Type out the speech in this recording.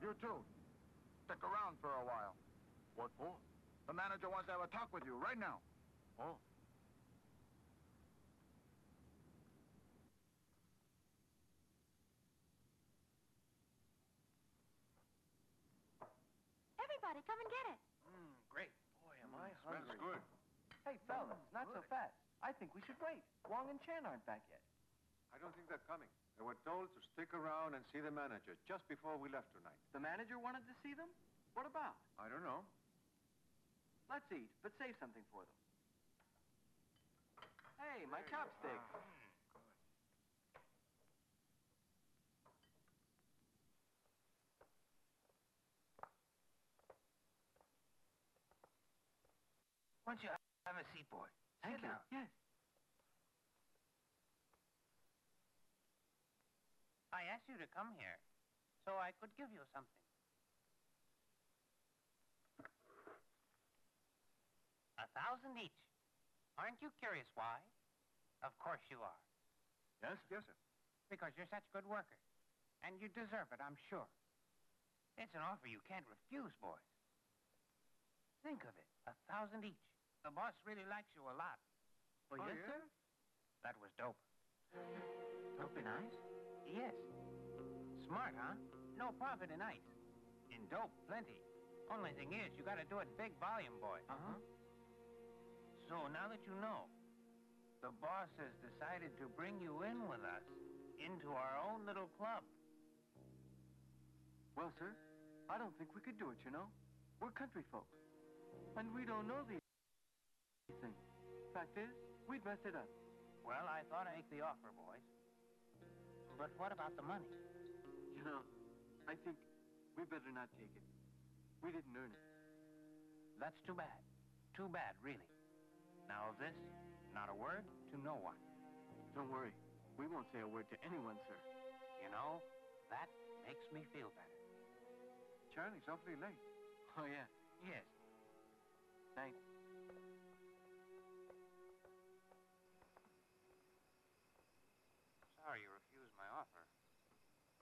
You too. Stick around for a while. What for? The manager wants to have a talk with you right now. Oh. Everybody, come and get it. Great. Boy, am I hungry. Smells good. Hey, fellas, not so fast. I think we should wait. Wong and Chen aren't back yet. I don't think they're coming. They were told to stick around and see the manager just before we left tonight. The manager wanted to see them? What about? I don't know. Let's eat, but save something for them. Hey, my chopstick. Why don't you have a seat, boy? Thank Sit you. down. Yes. I asked you to come here so I could give you something. 1,000 each. Aren't you curious why? Of course you are. Yes? Yes, sir. Because you're such a good worker. And you deserve it, I'm sure. It's an offer you can't refuse, boys. Think of it, 1,000 each. The boss really likes you a lot. Oh, yes, sir? That was dope. Dope and ice? Yes. Smart, huh? No profit in ice. In dope, plenty. Only thing is, you gotta do it big volume, boy. Uh-huh. So now that you know, the boss has decided to bring you in with us into our own little club. Well, sir, I don't think we could do it, you know. We're country folks. And we don't know these things. Fact is, we'd mess it up. Well, I thought I'd make the offer, boys. But what about the money? You know, I think we better not take it. We didn't earn it. That's too bad. Too bad, really. Now of this, not a word to no one. Don't worry. We won't say a word to anyone, sir. You know, that makes me feel better. Charlie's awfully late. Oh, yeah. Yes. Thanks.